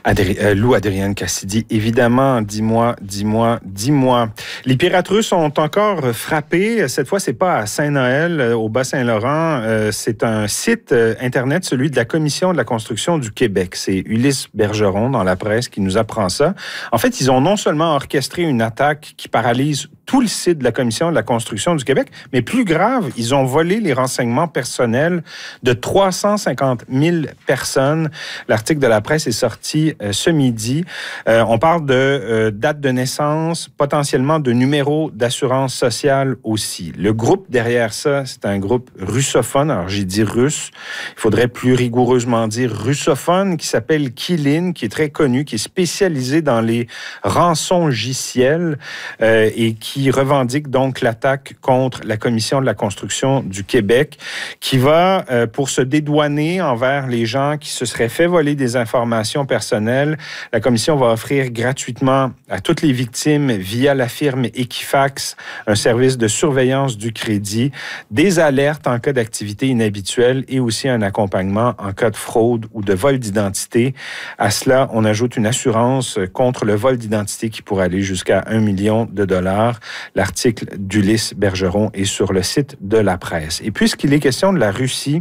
Lou Adrienne Cassidy, évidemment, dis-moi. Les pirates russes ont encore frappé. Cette fois, c'est pas à Saint-Noël, au Bas-Saint-Laurent. C'est un site Internet, celui de la Commission de la construction du Québec. C'est Ulysse Bergeron, dans la presse, qui nous apprend ça. En fait, ils ont non seulement orchestré une attaque qui paralyse tout le site de la Commission de la construction du Québec, mais plus grave, ils ont volé les renseignements personnels de 350 000 personnes. L'article de la presse est sorti ce midi. On parle de date de naissance, potentiellement de numéro d'assurance sociale aussi. Le groupe derrière ça, c'est un groupe russophone. Alors, j'ai dit russe. Il faudrait plus rigoureusement dire russophone, qui s'appelle Qilin, qui est très connu, qui est spécialisé dans les rançongiciels et qui revendique donc l'attaque contre la Commission de la construction du Québec, qui va, pour se dédouaner envers les gens qui se seraient fait voler des informations personnelles, la Commission va offrir gratuitement à toutes les victimes, via la firme Equifax, un service de surveillance du crédit, des alertes en cas d'activité inhabituelle et aussi un accompagnement en cas de fraude ou de vol d'identité. À cela, on ajoute une assurance contre le vol d'identité qui pourrait aller jusqu'à 1 million de dollars. L'article d'Ulysse Bergeron est sur le site de la presse. Et puisqu'il est question de la Russie,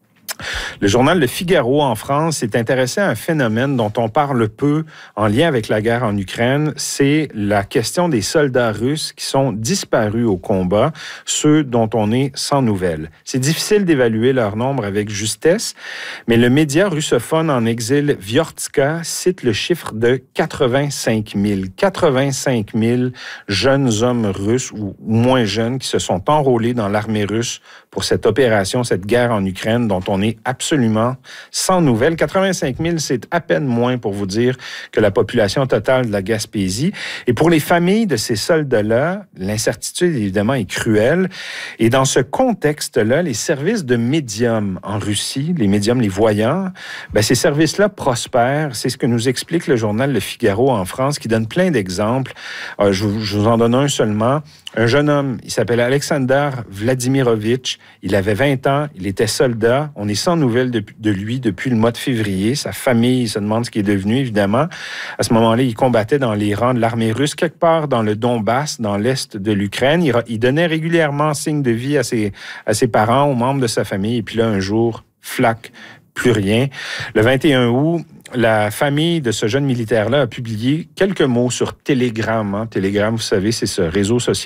le journal Le Figaro en France s'est intéressé à un phénomène dont on parle peu en lien avec la guerre en Ukraine. C'est la question des soldats russes qui sont disparus au combat, ceux dont on est sans nouvelles. C'est difficile d'évaluer leur nombre avec justesse, mais le média russophone en exil Vyortska cite le chiffre de 85 000. 85 000 jeunes hommes russes ou moins jeunes qui se sont enrôlés dans l'armée russe pour cette opération, cette guerre en Ukraine dont on est absolument sans nouvelles. 85 000, c'est à peine moins, pour vous dire, que la population totale de la Gaspésie. Et pour les familles de ces soldats-là, l'incertitude, évidemment, est cruelle. Et dans ce contexte-là, les services de médium en Russie, les médiums, les voyants, ces services-là prospèrent. C'est ce que nous explique le journal Le Figaro en France, qui donne plein d'exemples. Je vous en donne un seulement. Un jeune homme, il s'appelle Alexander Vladimirovitch. Il avait 20 ans, il était soldat. On est sans nouvelles de lui depuis le mois de février. Sa famille se demande ce qu'il est devenu, évidemment. À ce moment-là, il combattait dans les rangs de l'armée russe, quelque part dans le Donbass, dans l'est de l'Ukraine. Il donnait régulièrement signe de vie à ses parents, aux membres de sa famille. Et puis là, un jour, flac, plus rien. Le 21 août, la famille de ce jeune militaire-là a publié quelques mots sur Telegram. Telegram, vous savez, c'est ce réseau social